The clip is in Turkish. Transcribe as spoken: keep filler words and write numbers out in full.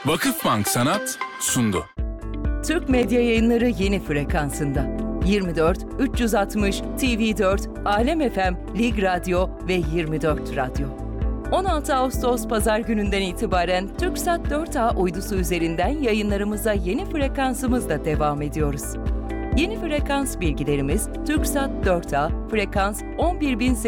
Vakıfbank Sanat sundu. Türk Medya Yayınları yeni frekansında. yirmi dört üç yüz altmış T V dört, Alem F M, Lig Radyo ve yirmi dört Radyo. on altı Ağustos Pazar gününden itibaren TürkSat dört A uydusu üzerinden yayınlarımıza yeni frekansımızla devam ediyoruz. Yeni frekans bilgilerimiz TürkSat dört A, frekans on bir bin